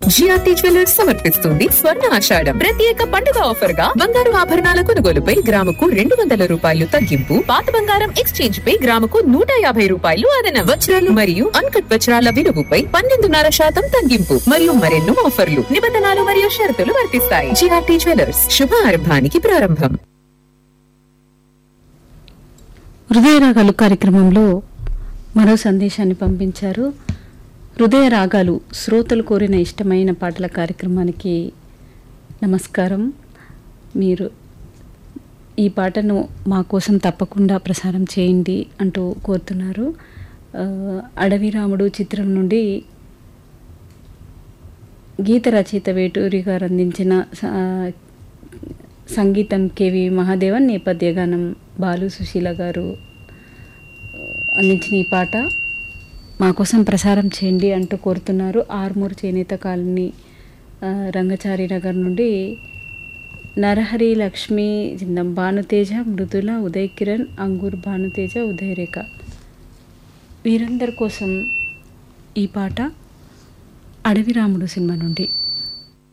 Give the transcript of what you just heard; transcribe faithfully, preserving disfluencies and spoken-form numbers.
GRT jewellers సమర్పిస్తుంది స్వర్ణ ఆషాఢం ప్రత్యేక పండుగ ఆఫర్ గా బంగారు ఆభరణాల కొనుగోలుపై గ్రాముకు రెండు వందల రూపాయలు తగ్గింపు, పాత బంగారం ఎక్స్చేంజ్ పై గ్రాముకు నూట యాభై రూపాయలు అదనం, వజ్రాలు మరియు అన్కట్ వజ్రాల విలువపై పన్నెండున్నర శాతం తగ్గింపు మరియు మరెన్నో ఆఫర్లు, నిబంధనలు మరియు షరతులు వర్తిస్తాయి. జిఆర్టీ జ్యువెలర్స్, శుభారంభానికి ప్రారంభం. హృదయ రాగాలు కార్యక్రమంలో మరో సందేశాన్ని పంపించారు. హృదయ రాగాలు శ్రోతలు కోరిన ఇష్టమైన పాటల కార్యక్రమానికి నమస్కారం. మీరు ఈ పాటను మా కోసం తప్పకుండా ప్రసారం చేయండి అంటూ కోరుతున్నారు. అడవి రాముడు చిత్రం నుండి గీత రచయిత వేటూరి గారు అందించిన సంగీతం కేవి మహాదేవన్, నేపథ్య గానం బాలు సుశీల గారు అందించిన ఈ పాట మా కోసం ప్రసారం చేయండి అంటూ కోరుతున్నారు. ఆర్మూర్ చేనేత కాలనీ రంగచారి నగర్ నుండి నరహరి, లక్ష్మి, జిందం భానుతేజ, మృదుల, ఉదయ్ కిరణ్, అంగూర్ భానుతేజ, ఉదయ్ రేఖ వీరందరి కోసం ఈ పాట అడవి రాముడు సినిమా నుండి.